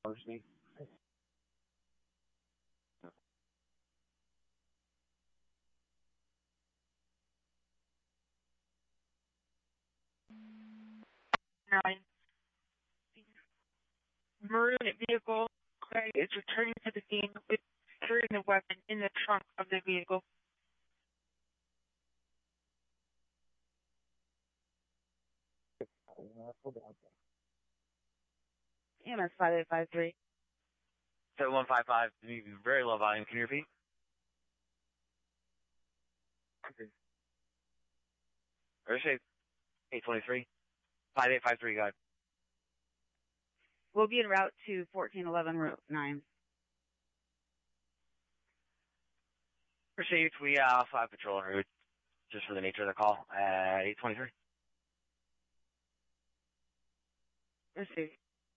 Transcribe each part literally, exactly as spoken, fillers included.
me. Nine. Maroon vehicle is returning to the scene with securing the weapon in the trunk of the vehicle. E M S five eight five three. seven one five five, very low volume. Can you repeat? Or eight twenty-three. five eight five three, go ahead. We'll be en route to fourteen eleven Route nine. Received. We uh, also have patrol en route, just for the nature of the call, at eight twenty-three. Received.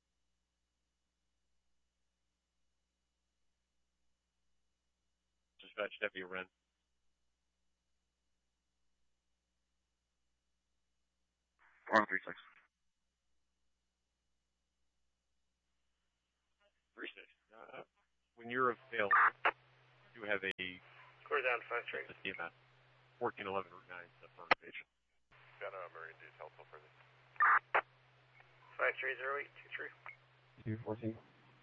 Dispatch Deputy Wren. one three six. three six. Uh, when you're available, you have a Clear down five three. C M S. fourteen eleven Route nine, affirmation. Got a Marine dude helpful for this. five three zero eight two three. two fourteen.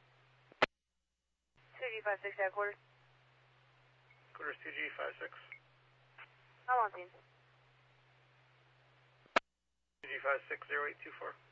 two G five six headquarters. Quarters two G five six. How long, team? two G five six zero eight two four.